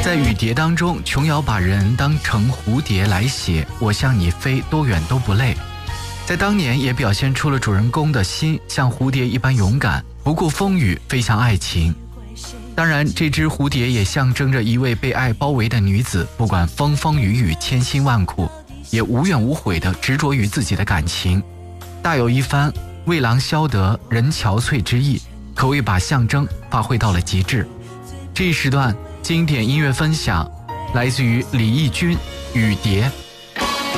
在雨蝶当中，琼瑶把人当成蝴蝶来写，我向你飞，多远都不累。在当年也表现出了主人公的心像蝴蝶一般勇敢，不顾风雨飞向爱情。当然，这只蝴蝶也象征着一位被爱包围的女子，不管风风雨雨千辛万苦，也无怨无悔地执着于自己的感情，大有一番为郎消得人憔悴之意，可谓把象征发挥到了极致。这一时段经典音乐分享来自于李翊君《雨蝶》。